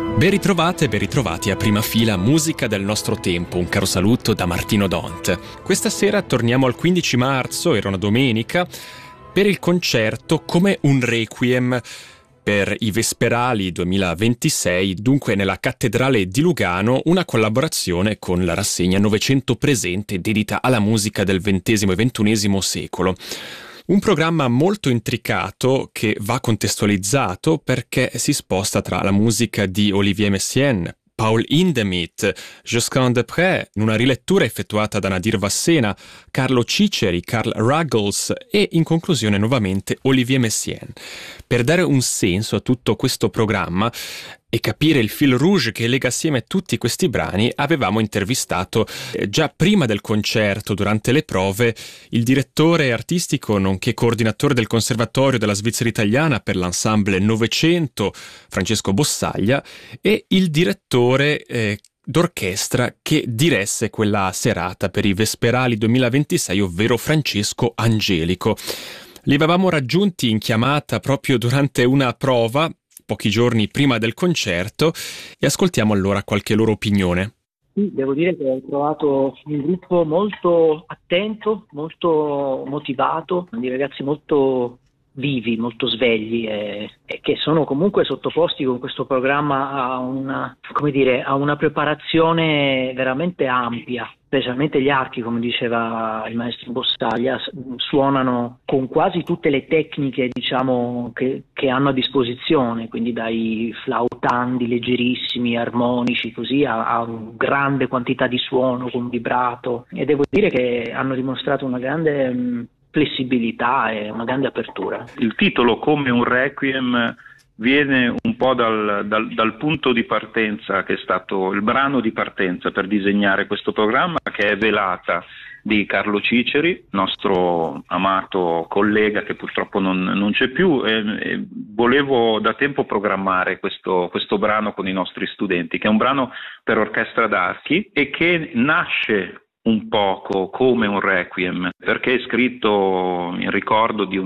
Ben ritrovate e ben ritrovati a Prima Fila, musica del nostro tempo. Un caro saluto da Martino Dont. Questa sera torniamo al 15 marzo, era una domenica, per il concerto Come un Requiem per i Vesperali 2026, dunque nella Cattedrale di Lugano, una collaborazione con la rassegna Novecento Presente dedita alla musica del XX e XXI secolo. Un programma molto intricato che va contestualizzato perché si sposta tra la musica di Olivier Messiaen, Paul Hindemith, Josquin des Prez, in una rilettura effettuata da Nadir Vassena, Carlo Ciceri, Karl Ruggles e in conclusione nuovamente Olivier Messiaen. Per dare un senso a tutto questo programma e capire il fil rouge che lega assieme tutti questi brani, avevamo intervistato già prima del concerto, durante le prove, il direttore artistico nonché coordinatore del Conservatorio della Svizzera Italiana per l'ensemble Novecento, Francesco Bossaglia, e il direttore d'orchestra che diresse quella serata per i Vesperali 2026, ovvero Francesco Angelico. Li avevamo raggiunti in chiamata proprio durante una prova, pochi giorni prima del concerto, e ascoltiamo allora qualche loro opinione. Sì, devo dire che ho trovato un gruppo molto attento, molto motivato, di ragazzi molto vivi, molto svegli e che sono comunque sottoposti con questo programma a una preparazione veramente ampia. Specialmente gli archi, come diceva il maestro Bossaglia, suonano con quasi tutte le tecniche, diciamo, che hanno a disposizione, quindi dai flautandi leggerissimi, armonici, così a grande quantità di suono con vibrato, e devo dire che hanno dimostrato una grande flessibilità e una grande apertura. Il titolo Come un Requiem viene un po' dal punto di partenza, che è stato il brano di partenza per disegnare questo programma, che è Velata di Carlo Ciceri, nostro amato collega che purtroppo non c'è più, e volevo da tempo programmare questo brano con i nostri studenti, che è un brano per orchestra d'archi e che nasce un poco come un requiem, perché è scritto in ricordo di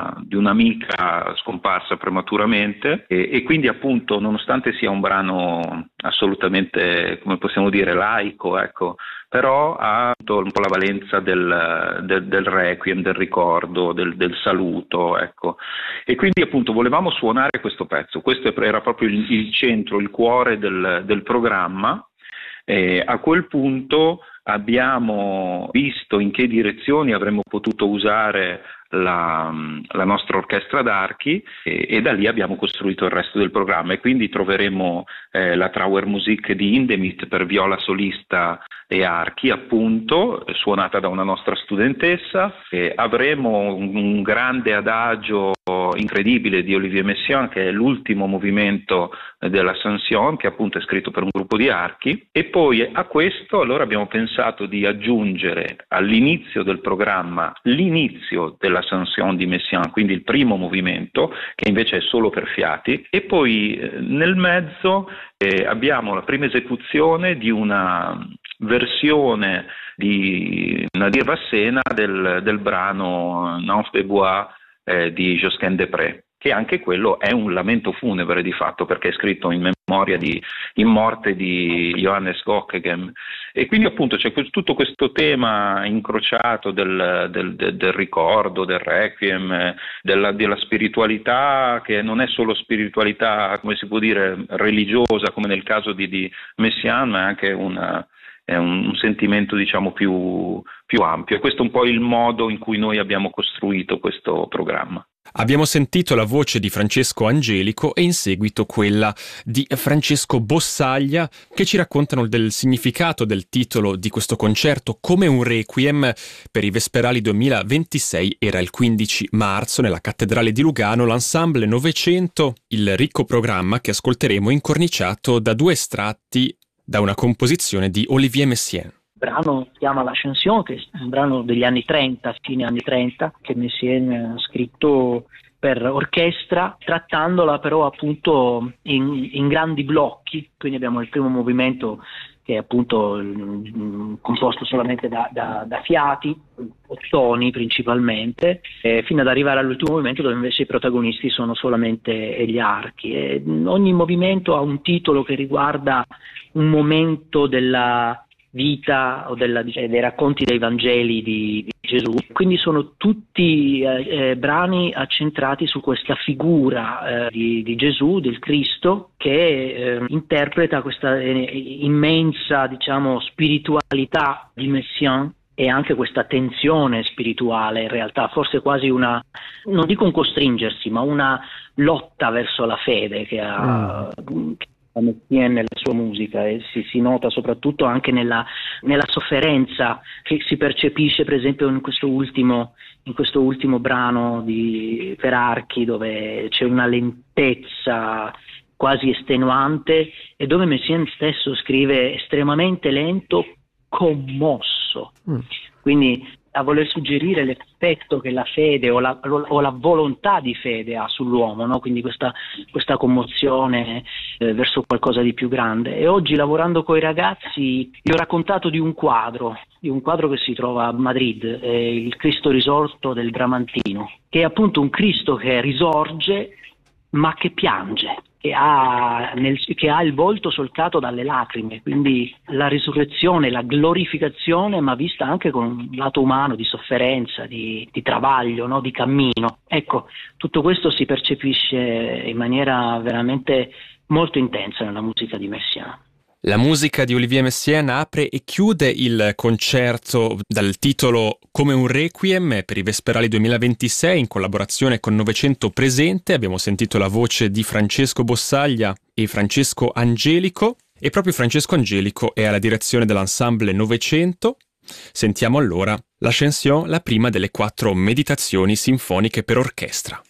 un'amica scomparsa prematuramente e quindi appunto, nonostante sia un brano assolutamente, come possiamo dire, laico, ecco, però ha un po' la valenza del requiem, del ricordo, del saluto, ecco. E quindi appunto volevamo suonare questo pezzo. Questo era proprio il centro, il cuore del programma. E a quel punto abbiamo visto in che direzioni avremmo potuto usare la nostra orchestra d'archi e da lì abbiamo costruito il resto del programma, e quindi troveremo la Trauermusik di Hindemith per viola solista e archi, appunto, suonata da una nostra studentessa, e avremo un grande adagio incredibile di Olivier Messiaen, che è l'ultimo movimento dell'Ascension, che appunto è scritto per un gruppo di archi, e poi a questo allora abbiamo pensato di aggiungere all'inizio del programma l'inizio dell'Ascension di Messiaen, quindi il primo movimento, che invece è solo per fiati, e poi nel mezzo abbiamo la prima esecuzione di una versione di Nadir Vassena del brano Nymphe de Bois di Josquin des Prez, che anche quello è un lamento funebre di fatto, perché è scritto in memoria in morte di Johannes Gockeghem, e quindi appunto c'è tutto questo tema incrociato del ricordo, del requiem, della spiritualità, che non è solo spiritualità, come si può dire, religiosa, come nel caso di Messiaen, ma è anche un sentimento, diciamo, più ampio. E questo è un po' il modo in cui noi abbiamo costruito questo programma. Abbiamo sentito la voce di Francesco Angelico e in seguito quella di Francesco Bossaglia, che ci raccontano del significato del titolo di questo concerto Come un Requiem per i Vesperali 2026. Era il 15 marzo nella Cattedrale di Lugano, l'ensemble Novecento, il ricco programma che ascolteremo incorniciato da due estratti da una composizione di Olivier Messiaen. Il brano si chiama L'Ascension, che è un brano degli anni 30, fine anni 30, che Messiaen ha scritto per orchestra, trattandola però appunto in grandi blocchi. Quindi abbiamo il primo movimento che è appunto composto solamente da fiati, toni principalmente, fino ad arrivare all'ultimo movimento dove invece i protagonisti sono solamente gli archi. E ogni movimento ha un titolo che riguarda un momento della vita o dei racconti dei Vangeli di Gesù, quindi sono tutti brani accentrati su questa figura di Gesù, del Cristo, che interpreta questa immensa, diciamo, spiritualità di Messiaen e anche questa tensione spirituale, in realtà forse quasi una, non dico un costringersi, ma una lotta verso la fede che ha Messiaen nella sua musica, e si nota soprattutto anche nella sofferenza che si percepisce, per esempio in questo ultimo brano per archi, dove c'è una lentezza quasi estenuante e dove Messiaen stesso scrive estremamente lento, commosso. Quindi a voler suggerire l'effetto che la fede o la volontà di fede ha sull'uomo, no? Quindi questa commozione verso qualcosa di più grande. E oggi, lavorando con i ragazzi, gli ho raccontato di un quadro che si trova a Madrid, il Cristo risorto del Bramantino, che è appunto un Cristo che risorge ma che piange, che ha il volto solcato dalle lacrime, quindi la risurrezione, la glorificazione, ma vista anche con un lato umano di sofferenza, di travaglio, no? Di cammino. Ecco, tutto questo si percepisce in maniera veramente molto intensa nella musica di Messiaen. La musica di Olivier Messiaen apre e chiude il concerto dal titolo Come un Requiem per i Vesperali 2026 in collaborazione con Novecento Presente. Abbiamo sentito la voce di Francesco Bossaglia e Francesco Angelico, e proprio Francesco Angelico è alla direzione dell'ensemble Novecento. Sentiamo allora la chanson, la prima delle 4 meditazioni sinfoniche per orchestra.